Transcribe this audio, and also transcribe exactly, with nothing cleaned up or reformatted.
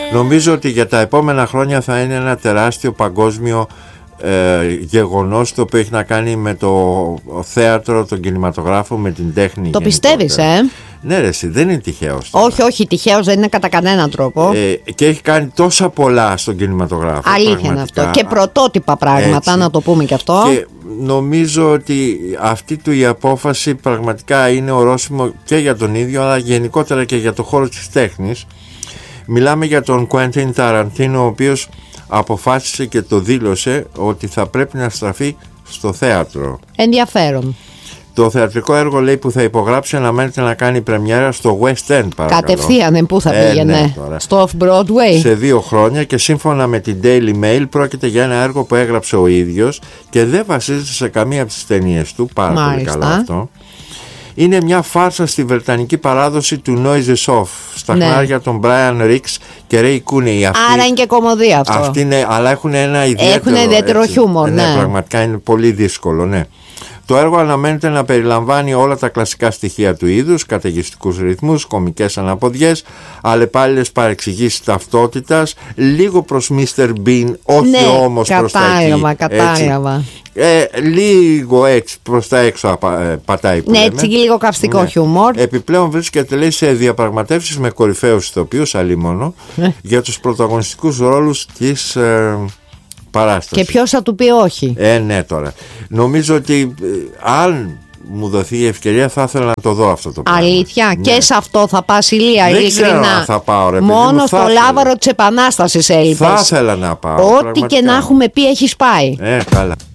Νομίζω ότι για τα επόμενα χρόνια θα είναι ένα τεράστιο παγκόσμιο ε, γεγονός, το οποίο έχει να κάνει με το θέατρο, τον κινηματογράφο, με την τέχνη. Το πιστεύεις, ε? Ναι, ρε, εσύ, δεν είναι τυχαίος. Όχι, όχι, τυχαίος δεν είναι κατά κανέναν τρόπο. Ε, και έχει κάνει τόσα πολλά στον κινηματογράφο. Αλήθεια είναι αυτό. Και πρωτότυπα πράγματα, έτσι, να το πούμε και αυτό. Και νομίζω ότι αυτή του η απόφαση πραγματικά είναι ορόσημο και για τον ίδιο, αλλά γενικότερα και για το χώρο της τέχνης. Μιλάμε για τον Κουέντιν Ταραντίνο, ο οποίος αποφάσισε και το δήλωσε ότι θα πρέπει να στραφεί στο θέατρο. Ενδιαφέρον. Το θεατρικό έργο, λέει, που θα υπογράψει αναμένεται να κάνει πρεμιέρα στο West End, παρακαλώ. Κατευθείαν, πού θα πήγαινε? Ε, ναι, στο Off-Broadway. Σε δύο χρόνια, και σύμφωνα με την Daily Mail πρόκειται για ένα έργο που έγραψε ο ίδιος και δεν βασίζεται σε καμία από τις ταινίες του. Πάρα Μάλιστα. πολύ καλά αυτό. Είναι μια φάρσα στη βρετανική παράδοση του Noises Off, στα ναι. χνάρια των Brian Rix και Ray Cooney. Αυτή, άρα είναι και κομμωδία αυτό. Αυτή είναι, αλλά έχουν ένα ιδιαίτερο, έχουν ιδιαίτερο χιούμορ. Ναι, ναι, πραγματικά είναι πολύ δύσκολο, ναι. Το έργο αναμένεται να περιλαμβάνει όλα τα κλασικά στοιχεία του είδους, καταιγιστικούς ρυθμούς, κωμικές αναποδιές, αλλεπάλληλες παρεξηγήσεις ταυτότητας, λίγο προς μίστερ Bean, όχι ναι, όμως προς τα εκεί. Κατάλαβα, κατάλαβα. Ε, λίγο έτσι προς τα έξω απα, πατάει που ναι, λέμε. έτσι λίγο καυστικό ναι. χιούμορ. Επιπλέον βρίσκεται, λέει, σε διαπραγματεύσεις με κορυφαίους ηθοποιούς, αλίμονο, για τους πρωταγωνιστικούς ρόλους της ε, παράστασης. Και ποιος θα του πει όχι? Ε, ναι, τώρα. Νομίζω ότι ε, αν μου δοθεί η ευκαιρία θα ήθελα να το δω αυτό το πράγμα. Αλήθεια, ναι. Και σε αυτό θα πας, Ηλία, δεν ειλικρινά? Ξέρω αν θα πάω, ρε, μόνο μου, στο θα λάβαρο της Επανάστασης έλειπες. Θα ήθελα να πάω. Ό,τι πραγματικά. και να έχουμε πει έχεις πάει. Ε, καλά.